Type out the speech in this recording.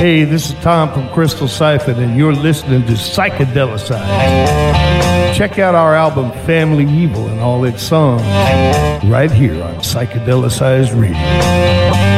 Hey, this is Tom from Crystal Siphon, and you're listening to Psychedelicized. Check out our album Family Evil and all its songs right here on Psychedelicized Radio.